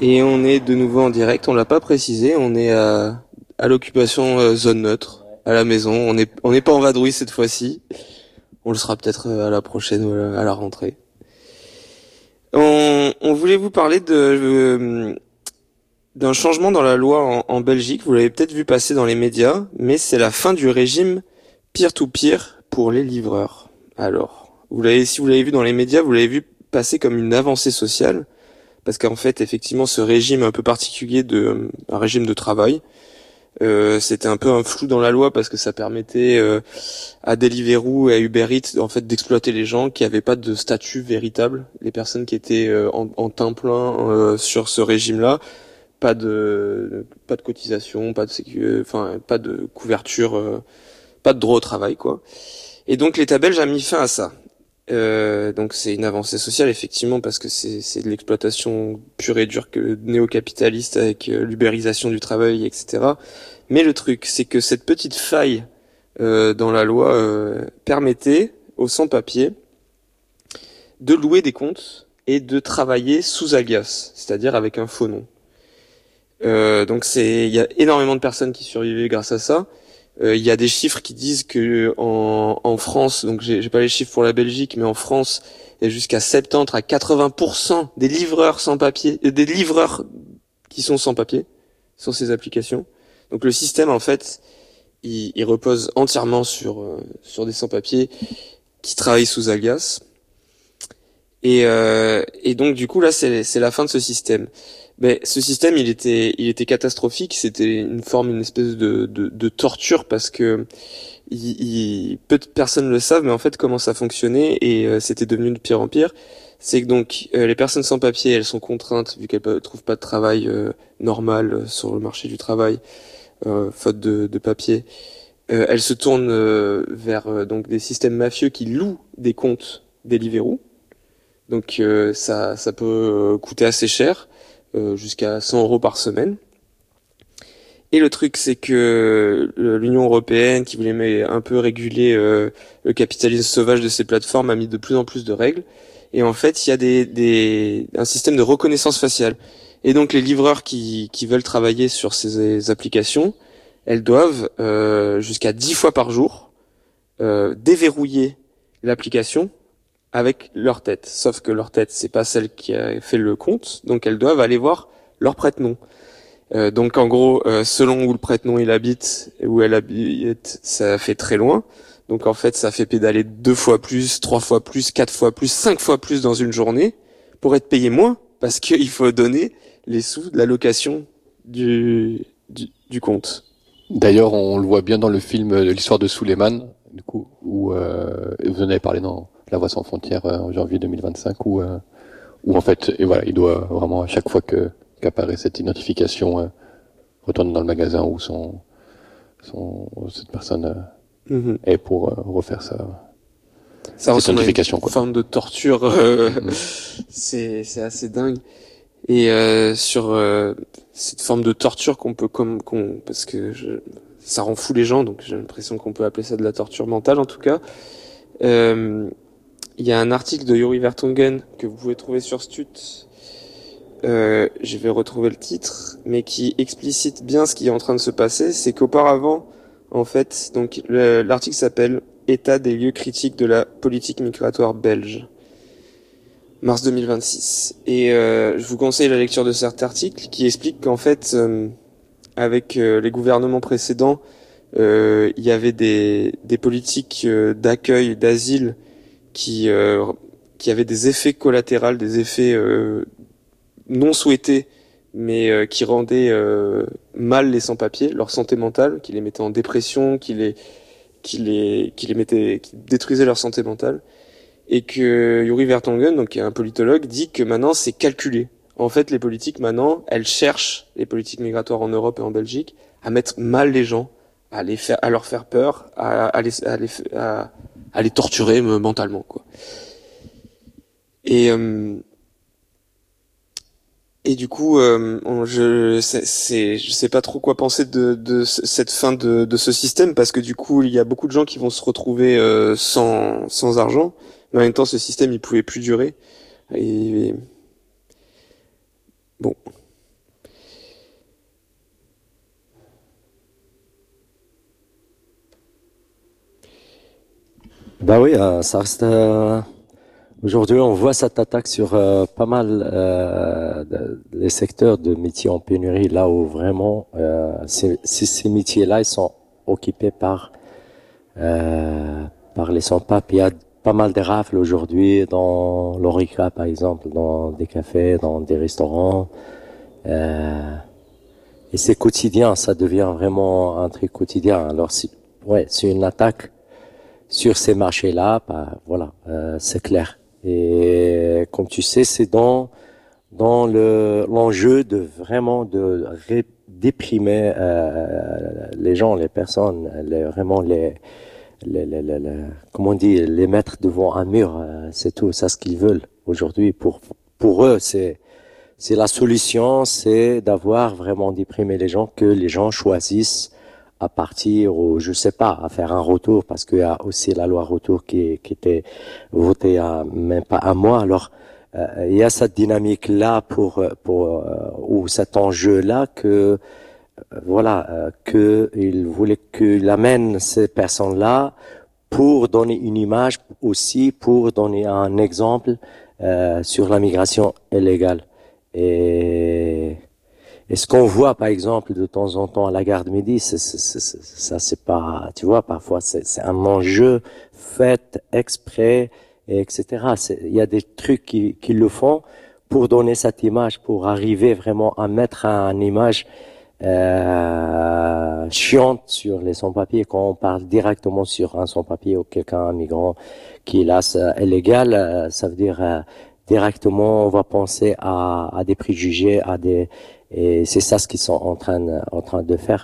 Et on est de nouveau en direct, on l'a pas précisé, on est à l'occupation zone neutre, à la maison, on n'est pas en vadrouille cette fois-ci. On le sera peut-être à la prochaine ou à la rentrée. On voulait vous parler d'un changement dans la loi en Belgique, vous l'avez peut-être vu passer dans les médias, mais c'est la fin du régime peer-to-peer pour les livreurs. Alors, si vous l'avez vu dans les médias, vous l'avez vu passer comme une avancée sociale, parce qu'en fait, effectivement, ce régime un peu particulier un régime de travail, c'était un peu un flou dans la loi parce que ça permettait à Deliveroo et à Uber Eats en fait d'exploiter les gens qui avaient pas de statut véritable, les personnes qui étaient en temps plein sur ce régime-là, pas de cotisation, pas de couverture, pas de droit au travail quoi. Et donc l'État belge a mis fin à ça. Donc c'est une avancée sociale effectivement parce que c'est de l'exploitation pure et dure que néo-capitaliste avec l'ubérisation du travail, etc. Mais le truc, c'est que cette petite faille dans la loi permettait aux sans-papiers de louer des comptes et de travailler sous alias, c'est-à-dire avec un faux nom. Donc il y a énormément de personnes qui survivaient grâce à ça. Il y a des chiffres qui disent que en France, donc j'ai pas les chiffres pour la Belgique, mais en France, il y a jusqu'à 70 à 80% des livreurs sans papier, des livreurs qui sont sans papier sur ces applications. Donc le système en fait, il repose entièrement sur des sans-papiers qui travaillent sous alias. Et donc du coup là c'est la fin de ce système. Mais ce système il était catastrophique, c'était une espèce de torture parce que peu de personnes le savent, mais en fait comment ça fonctionnait et c'était devenu de pire en pire. C'est que donc les personnes sans papier elles sont contraintes vu qu'elles trouvent pas de travail normal sur le marché du travail faute de papier. Elles se tournent vers donc des systèmes mafieux qui louent des comptes Deliveroo. Donc ça peut coûter assez cher, jusqu'à 100 € par semaine. Et le truc, c'est que l'Union européenne, qui voulait un peu réguler le capitalisme sauvage de ces plateformes, a mis de plus en plus de règles. Et en fait, il y a un système de reconnaissance faciale. Et donc, les livreurs qui veulent travailler sur ces applications, elles doivent, jusqu'à 10 fois par jour, déverrouiller l'application avec leur tête. Sauf que leur tête, c'est pas celle qui a fait le compte, donc elles doivent aller voir leur prête-nom. Donc en gros, selon où le prête-nom il habite, où elle habite, ça fait très loin. Donc en fait, ça fait pédaler 2 fois plus, 3 fois plus, 4 fois plus, 5 fois plus dans une journée pour être payé moins, parce qu'il faut donner les sous de la location du compte. D'ailleurs, on le voit bien dans le film L'histoire de Suleiman, du coup, où vous en avez parlé dans La Voix sans frontières en janvier 2025, où en fait, et voilà, il doit vraiment à chaque fois qu'apparaît cette identification retourner dans le magasin où cette personne est pour refaire Ça ressemble à identification, une quoi. forme de torture. C'est assez dingue. Et sur cette forme de torture parce que ça rend fou les gens, donc j'ai l'impression qu'on peut appeler ça de la torture mentale en tout cas. Il y a un article de Yuri Vertonghen que vous pouvez trouver sur Stut. Je vais retrouver le titre, mais qui explicite bien ce qui est en train de se passer. C'est qu'auparavant, en fait, donc l'article s'appelle État des lieux critiques de la politique migratoire belge, mars 2026. Et je vous conseille la lecture de cet article qui explique qu'en fait, avec les gouvernements précédents, il y avait des politiques d'accueil, d'asile qui avaient des effets collatéraux, des effets non souhaités, mais qui rendaient mal les sans-papiers, leur santé mentale, qui les mettait en dépression, qui détruisait leur santé mentale. Et que Yuri Vertonghen, donc qui est un politologue, dit que maintenant c'est calculé. En fait, les politiques maintenant, elles cherchent, les politiques migratoires en Europe et en Belgique, à mettre mal les gens, à leur faire peur, à les torturer mentalement, quoi. Et du coup, je sais pas trop quoi penser de cette fin de ce système, parce que du coup, il y a beaucoup de gens qui vont se retrouver sans argent, mais en même temps, ce système, il pouvait plus durer. Et bon. Bah oui, ça reste. Aujourd'hui, on voit cette attaque sur pas mal les secteurs de métiers en pénurie, là où vraiment ces métiers-là, ils sont occupés par les sans-papiers. Il y a pas mal de rafles aujourd'hui dans l'Orica, par exemple, dans des cafés, dans des restaurants. Et c'est quotidien, ça devient vraiment un truc quotidien. Alors, c'est une attaque sur ces marchés-là, bah, voilà, c'est clair. Et comme tu sais, c'est dans l'enjeu de vraiment de déprimer les gens, les personnes, vraiment comment on dit, les mettre devant un mur. C'est tout, c'est ce qu'ils veulent aujourd'hui. Pour eux, c'est la solution, c'est d'avoir vraiment déprimé les gens, que les gens choisissent à partir ou je sais pas, à faire un retour, parce qu'il y a aussi la loi retour qui était votée à même pas un mois. Alors il y a cette dynamique là ou cet enjeu là que que il voulait qu'il amène ces personnes là pour donner une image aussi, pour donner un exemple sur la migration illégale. Et ce qu'on voit, par exemple, de temps en temps à la gare de Midi, ça c'est pas, tu vois, parfois c'est un enjeu fait exprès, et etc. Il y a des trucs qui le font pour donner cette image, pour arriver vraiment à mettre une image chiante sur les sans-papiers. Quand on parle directement sur un sans-papier ou quelqu'un, un migrant qui est là illégal, ça veut dire directement on va penser à des préjugés, et c'est ça ce qu'ils sont en train de faire.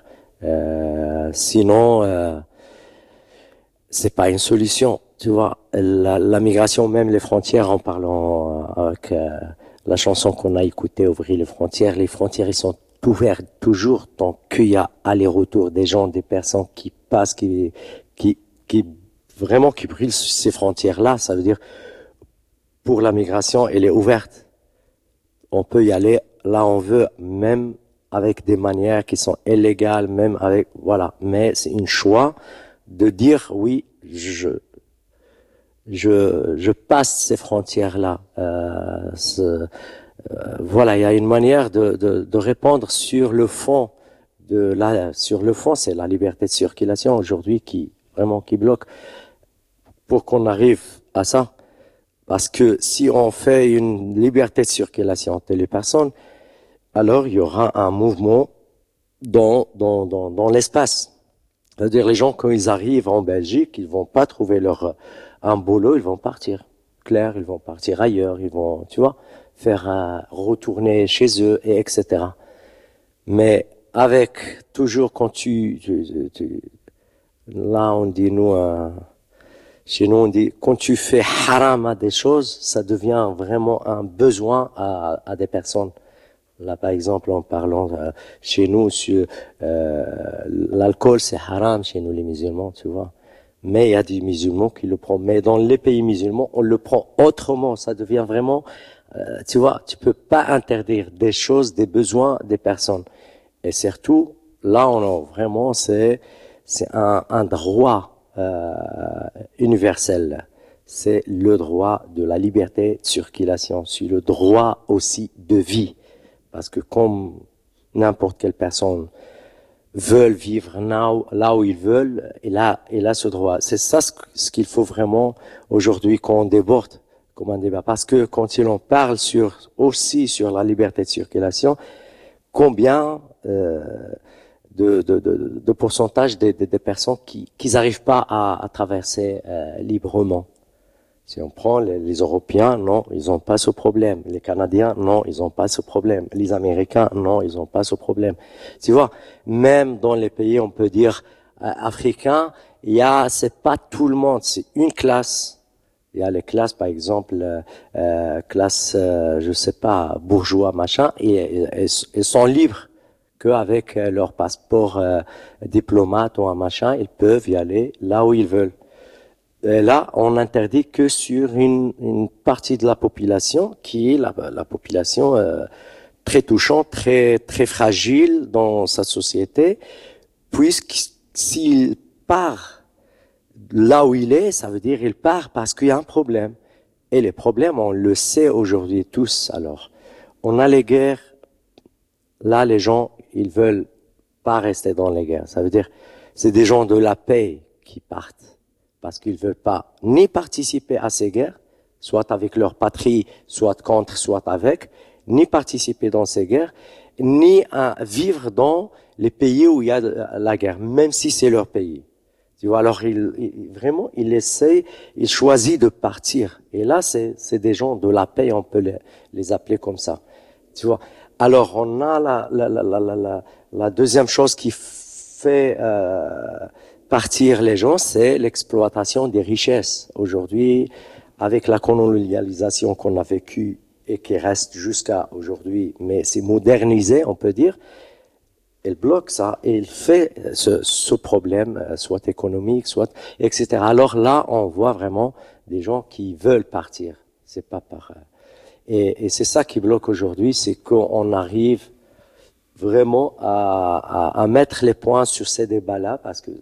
Sinon, c'est pas une solution. Tu vois, la migration, même les frontières, en parlant avec la chanson qu'on a écoutée, Ouvrir les frontières, ils sont ouvertes toujours tant qu'il y a aller-retour des gens, des personnes qui passent, qui vraiment qui brûlent ces frontières-là. Ça veut dire, pour la migration, elle est ouverte. On peut y aller là on veut, même avec des manières qui sont illégales, même avec, voilà. Mais c'est un choix de dire, oui, je passe ces frontières-là. Voilà, il y a une manière de répondre sur le fond sur le fond, c'est la liberté de circulation aujourd'hui qui bloque pour qu'on arrive à ça. Parce que si on fait une liberté de circulation entre les personnes, alors il y aura un mouvement dans l'espace. C'est-à-dire les gens, quand ils arrivent en Belgique, ils vont pas trouver un boulot, ils vont partir. Clair, ils vont partir ailleurs, ils vont, tu vois, faire retourner chez eux, et etc. Mais avec toujours quand là on dit chez nous on dit quand tu fais haram à des choses, ça devient vraiment un besoin à des personnes. Là, par exemple, en parlant chez nous sur l'alcool, c'est haram chez nous les musulmans, tu vois. Mais il y a des musulmans qui le prennent. Mais dans les pays musulmans, on le prend autrement. Ça devient vraiment, tu vois, tu peux pas interdire des choses, des besoins des personnes. Et surtout, là, on a vraiment, c'est un droit universel. C'est le droit de la liberté de circulation, c'est le droit aussi de vie. Parce que comme n'importe quelle personne veut vivre là où ils veulent, il a ce droit. C'est ça ce qu'il faut vraiment aujourd'hui qu'on déborde comme un débat. Parce que quand il en parle aussi sur la liberté de circulation, combien de pourcentage des personnes qui n'arrivent pas à traverser librement. Si on prend les Européens, non, ils n'ont pas ce problème. Les Canadiens, non, ils n'ont pas ce problème. Les Américains, non, ils n'ont pas ce problème. Tu vois, même dans les pays, on peut dire africains, c'est pas tout le monde, c'est une classe. Il y a les classes, par exemple, classe, je sais pas, bourgeois, machin, et ils sont libres qu'avec leur passeport diplomate ou un machin, ils peuvent y aller là où ils veulent. Et là, on interdit que sur une partie de la population qui est la population très touchante, très très fragile dans sa société, puisque s'il part là où il est, ça veut dire il part parce qu'il y a un problème. Et les problèmes, on le sait aujourd'hui tous. Alors, on a les guerres. Là, les gens, ils veulent pas rester dans les guerres. Ça veut dire, c'est des gens de la paix qui partent parce qu'ils veulent pas ni participer à ces guerres, soit avec leur patrie, soit contre, soit avec, ni participer dans ces guerres, ni vivre dans les pays où il y a la guerre, même si c'est leur pays. Tu vois, alors vraiment, il essaie, il choisit de partir. Et là, c'est des gens de la paix, on peut les appeler comme ça. Tu vois. Alors, on a la deuxième chose qui fait partir les gens, c'est l'exploitation des richesses. Aujourd'hui, avec la colonialisation qu'on a vécue et qui reste jusqu'à aujourd'hui, mais c'est modernisé, on peut dire. Elle bloque ça et il fait ce problème, soit économique, soit etc. Alors là, on voit vraiment des gens qui veulent partir. C'est pas par et c'est ça qui bloque aujourd'hui, c'est qu'on arrive vraiment à mettre les points sur ces débats-là parce que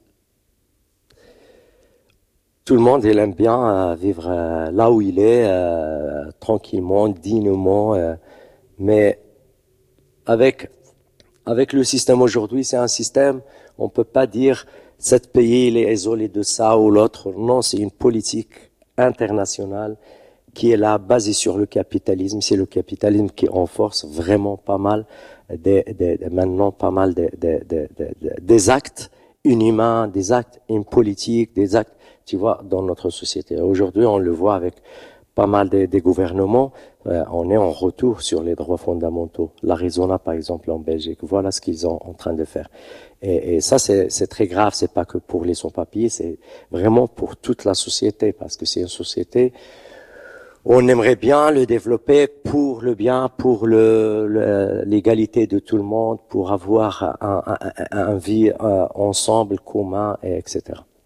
tout le monde il aime bien vivre là où il est, tranquillement, dignement, mais avec le système aujourd'hui, c'est un système, on peut pas dire cet pays il est isolé de ça ou l'autre. Non, c'est une politique internationale qui est là basée sur le capitalisme. C'est le capitalisme qui renforce vraiment pas mal maintenant pas mal des actes inhumains, des actes impolitiques, des actes, tu vois, dans notre société. Aujourd'hui, on le voit avec pas mal des gouvernements, on est en retour sur les droits fondamentaux. L'Arizona, par exemple, en Belgique, voilà ce qu'ils sont en train de faire. Et ça, c'est très grave. C'est pas que pour les sans-papiers, c'est vraiment pour toute la société, parce que c'est une société. On aimerait bien le développer pour le bien, pour l'égalité de tout le monde, pour avoir un vie ensemble commun, et etc.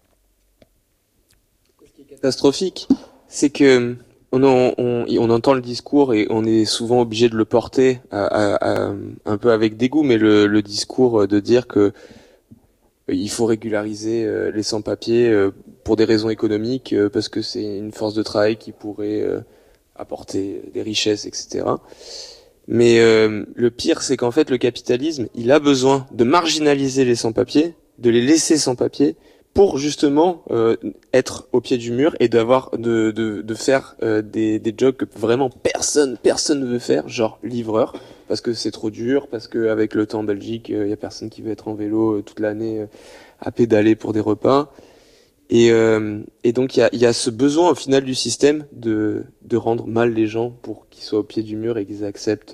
Ce qui est catastrophique, c'est que on entend le discours et on est souvent obligé de le porter un peu avec dégoût, mais le discours de dire que il faut régulariser les sans-papiers pour des raisons économiques, parce que c'est une force de travail qui pourrait apporter des richesses, etc. Mais le pire, c'est qu'en fait, le capitalisme, il a besoin de marginaliser les sans-papiers, de les laisser sans-papiers, pour justement être au pied du mur et d'avoir de faire des jobs que vraiment personne ne veut faire, genre livreur, parce que c'est trop dur, parce que avec le temps en Belgique, il y a personne qui veut être en vélo toute l'année à pédaler pour des repas. Et donc il y a ce besoin au final du système de rendre mal les gens pour qu'ils soient au pied du mur et qu'ils acceptent.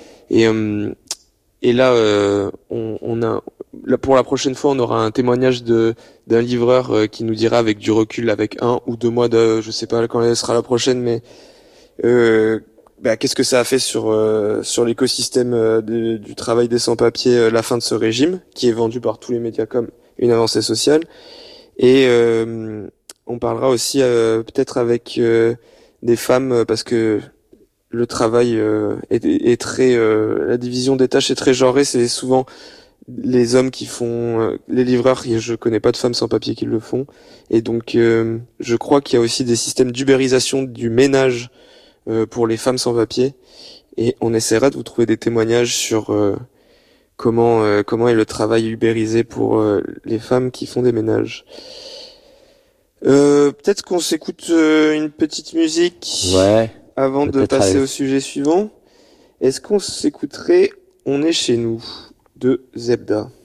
Et là, là, pour la prochaine fois, on aura un témoignage d'un livreur qui nous dira avec du recul, avec 1 ou 2 mois je sais pas quand elle sera la prochaine, mais qu'est-ce que ça a fait sur l'écosystème du travail des sans-papiers, la fin de ce régime, qui est vendu par tous les médias comme une avancée sociale. Et on parlera aussi peut-être avec des femmes, parce que le travail est très la division des tâches est très genrée. C'est souvent les hommes qui font les livreurs. Je connais pas de femmes sans papier qui le font. Et donc je crois qu'il y a aussi des systèmes d'ubérisation du ménage pour les femmes sans papier. Et on essaiera de vous trouver des témoignages sur comment est le travail ubérisé pour les femmes qui font des ménages. Peut-être qu'on s'écoute une petite musique avant de passer au sujet suivant. Est-ce qu'on s'écouterait On est chez nous de Zebda?